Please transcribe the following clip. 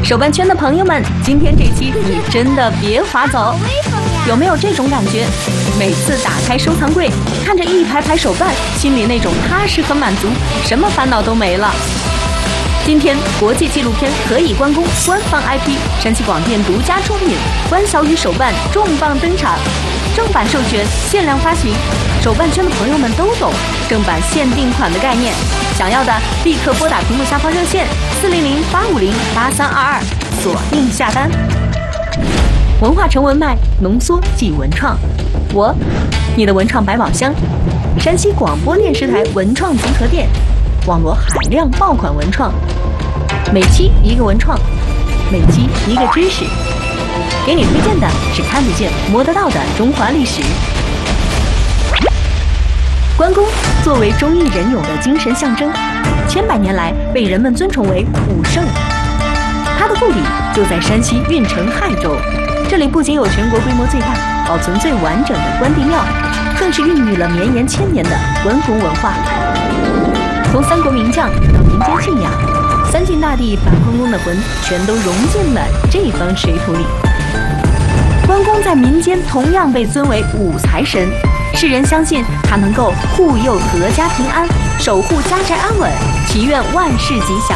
手办圈的朋友们，今天这期你真的别划走。有没有这种感觉？每次打开收藏柜，看着一排排手办，心里那种踏实和满足，什么烦恼都没了。今天国际纪录片《何以关公》官方 IP 山西广电独家出品，关小雨手办重磅登场，正版授权，限量发行。手办圈的朋友们都懂正版限定款的概念，想要的立刻拨打屏幕下方热线400-850-8322，锁定下单。文化成文脉，浓缩即文创。你的文创百宝箱，山西广播电视台文创集合店，网罗海量爆款文创，每期一个文创，每期一个知识，给你推荐的是看得见摸得到的中华历史。关公作为忠义仁勇的精神象征，千百年来被人们尊崇为武圣。他的故里就在山西运城亥州，这里不仅有全国规模最大、保存最完整的关帝庙，更是孕育了绵延千年的关公文化。从三国名将到民间信仰，三晋大帝把关公的魂全都融进了这方水土里。关公在民间同样被尊为武财神，世人相信他能够护佑阖家平安，守护家宅安稳，祈愿万事吉祥。